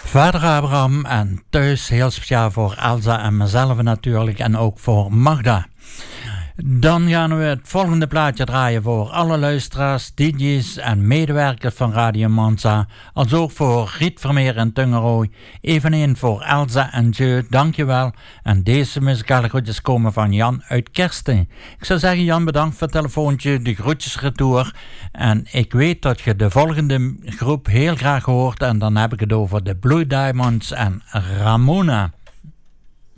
Vader Abraham en thuis heel speciaal voor Elsa en mezelf natuurlijk en ook voor Magda. Dan gaan we het volgende plaatje draaien voor alle luisteraars, DJ's en medewerkers van Radio Monza. Als ook voor Riet Vermeer en Tungerooi. Eveneens voor Elsa en Jeu, dankjewel. En deze muzikale groetjes komen van Jan uit Kersten. Ik zou zeggen, Jan, bedankt voor het telefoontje, de groetjes retour. En ik weet dat je de volgende groep heel graag hoort. En dan heb ik het over de Blue Diamonds en Ramona.